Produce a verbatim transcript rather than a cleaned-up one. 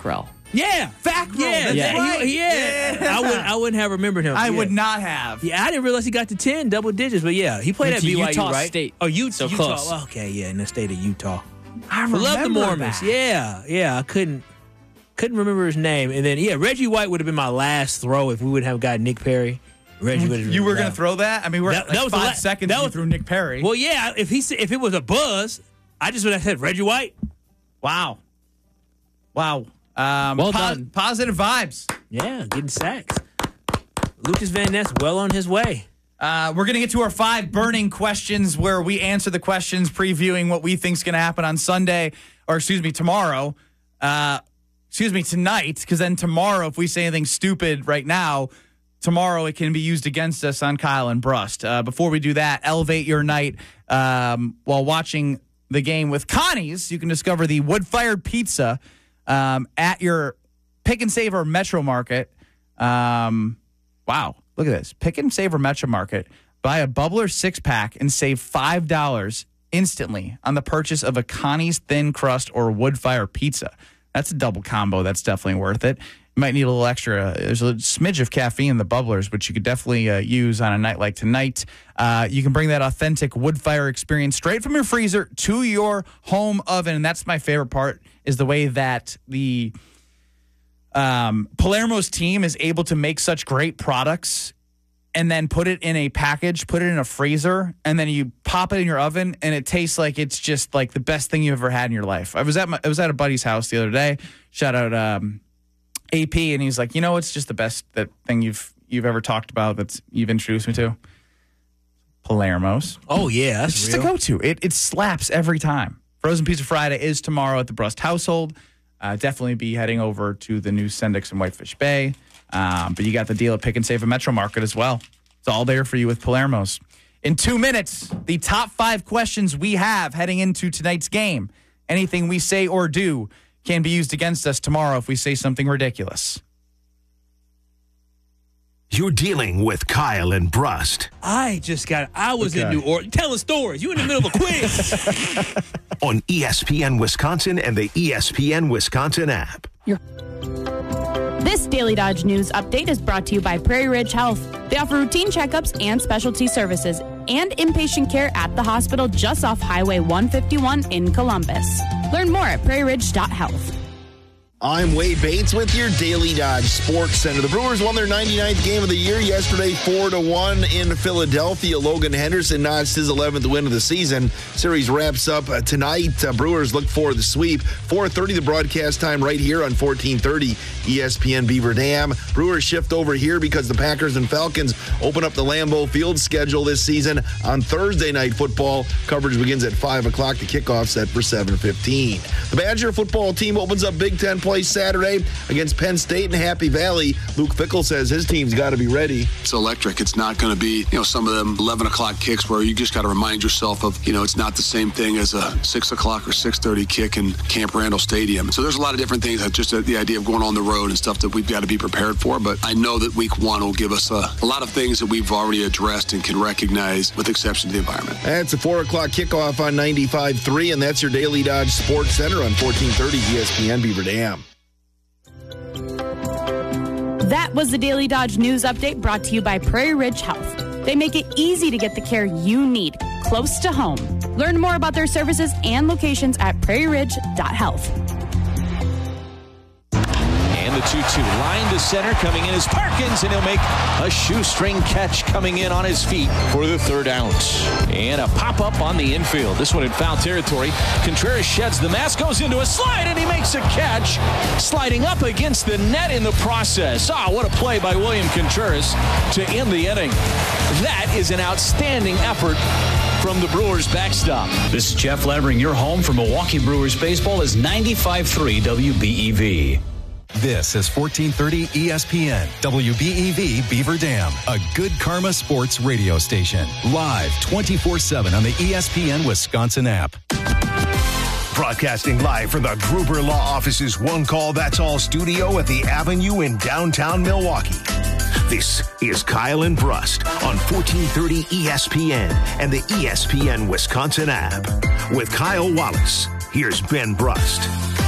Fackrell. Yeah, Fackrell. Yeah, That's yeah, right. he- yeah. Yeah. I wouldn't. I wouldn't have remembered him. I yeah. would not have. Yeah, I didn't realize he got to ten double digits, but yeah, he played Went at to B Y U, Utah right? State. Oh, U- So Utah. close. Well, okay, yeah, in the state of Utah. I I remember love the Mormons. that. Yeah, yeah. I couldn't couldn't remember his name, and then yeah, Reggie White would have been my last throw if we wouldn't have got Nick Perry. Reggie would have. You were going to throw that? I mean, we're That- like that was the five la- seconds that you was- threw Nick Perry. Well, yeah. If he said- if it was a buzz, I just would have said Reggie White. Wow. Wow. Um, Well po- done. Positive vibes. Yeah, getting sacks. Lucas Van Ness well on his way. Uh, we're going to get to our five burning questions where we answer the questions previewing what we think is going to happen on Sunday, or excuse me, tomorrow. Uh, excuse me, tonight, because then tomorrow, if we say anything stupid right now, tomorrow it can be used against us on Kyle and Brust. Uh, before we do that, elevate your night um, while watching the game with Connie's. You can discover the wood-fired pizza um, at your Pick and Save or Metro Market. Um, wow, look at this. Pick and Save or Metro Market. Buy a Bubbler six-pack and save five dollars instantly on the purchase of a Connie's thin crust or wood-fired pizza. That's a double combo. That's definitely worth it. You might need a little extra. There's a smidge of caffeine in the Bubblers, which you could definitely uh, use on a night like tonight. Uh, you can bring that authentic wood fire experience straight from your freezer to your home oven. And that's my favorite part, is the way that the um, Palermo's team is able to make such great products and then put it in a package, put it in a freezer, and then you pop it in your oven, and it tastes like it's just like the best thing you've ever had in your life. I was at my, I was at a buddy's house the other day. Shout out um, A P, and he's like, you know, it's just the best that thing you've you've ever talked about that's you've introduced me to. Palermo's. Oh yeah, that's It's just real. a go-to. It it slaps every time. Frozen Pizza Friday is tomorrow at the Brust household. Uh, definitely be heading over to the new Sendix in Whitefish Bay. Um, but you got the deal at Pick and Save at Metro Market as well. It's all there for you with Palermo's. In two minutes, the top five questions we have heading into tonight's game. Anything we say or do can be used against us tomorrow if we say something ridiculous. You're dealing with Kyle and Brust I just got. I was Okay. in New Orleans telling stories. You in the middle of a quiz. on E S P N Wisconsin and the E S P N Wisconsin app. This Daily Dodge News update is brought to you by Prairie Ridge Health. They offer routine checkups and specialty services and inpatient care at the hospital just off Highway one fifty-one in Columbus. Learn more at prairie ridge dot health. I'm Wade Bates with your Daily Dodge Sports Center. The Brewers won their ninety-ninth game of the year yesterday, four to one in Philadelphia. Logan Henderson notched his eleventh win of the season. Series wraps up uh, tonight. Uh, Brewers look for the sweep. four thirty the broadcast time right here on fourteen thirty E S P N Beaver Dam. Brewers shift over here because the Packers and Falcons open up the Lambeau Field schedule this season on Thursday Night Football. Coverage begins at five o'clock. The kickoff set for seven fifteen. The Badger football team opens up Big Ten play Saturday against Penn State and Happy Valley. Luke Fickell says his team's got to be ready. It's electric. It's not going to be, you know, some of them eleven o'clock kicks where you just got to remind yourself of, you know, it's not the same thing as a six o'clock or six thirty kick in Camp Randall Stadium. So there's a lot of different things, just the idea of going on the road and stuff that we've got to be prepared for. But I know that week one will give us a, a lot of things that we've already addressed and can recognize with exception to the environment. That's a four o'clock kickoff on ninety-five point three, and that's your Daily Dodge Sports Center on fourteen thirty E S P N Beaver Dam. That was the Daily Dodge News update brought to you by Prairie Ridge Health. They make it easy to get the care you need close to home. Learn more about their services and locations at prairie ridge dot health. And the two two line to center. Coming in is Parkins, and he'll make a shoestring catch coming in on his feet for the third out. And a pop-up on the infield. This one in foul territory. Contreras sheds the mask, goes into a slide, and he makes a catch, sliding up against the net in the process. Ah, what a play by William Contreras to end the inning. That is an outstanding effort from the Brewers backstop. This is Jeff Levering. Your home for Milwaukee Brewers baseball is ninety-five point three W B E V. This is fourteen thirty E S P N, W B E V Beaver Dam, a Good Karma Sports radio station. Live twenty-four seven on the E S P N Wisconsin app. Broadcasting live from the Gruber Law Office's One Call That's All studio at the Avenue in downtown Milwaukee. This is Kyle and Brust on fourteen thirty E S P N and the E S P N Wisconsin app. With Kyle Wallace, here's Ben Brust.